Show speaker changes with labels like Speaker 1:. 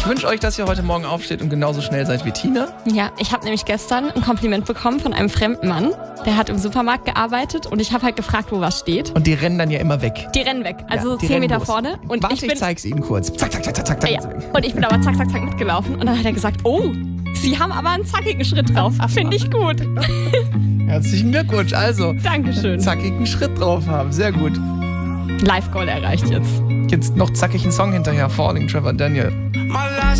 Speaker 1: Ich wünsche euch, dass ihr heute Morgen aufsteht und genauso schnell seid wie Tina.
Speaker 2: Ja, ich habe nämlich gestern ein Kompliment bekommen von einem fremden Mann. Der hat im Supermarkt gearbeitet und ich habe halt gefragt, wo was steht.
Speaker 1: Und die rennen dann ja immer weg.
Speaker 2: Die rennen weg, also
Speaker 1: Ja, die
Speaker 2: 10
Speaker 1: rennen
Speaker 2: Meter
Speaker 1: los.
Speaker 2: vorne. Und
Speaker 1: Warte, ich zeig's Ihnen kurz. Zack, zack, zack, zack, zack.
Speaker 2: Ja, und ich bin aber zack, zack, zack mitgelaufen. Und dann hat er gesagt, oh, Sie haben aber einen zackigen Schritt drauf. Finde ich gut.
Speaker 1: Herzlichen Glückwunsch. Also,
Speaker 2: Dankeschön.
Speaker 1: zackigen Schritt drauf haben. Sehr gut.
Speaker 2: Live-Goal erreicht jetzt.
Speaker 1: Jetzt noch zackig einen Song hinterher. Falling, Trevor Daniel.
Speaker 3: My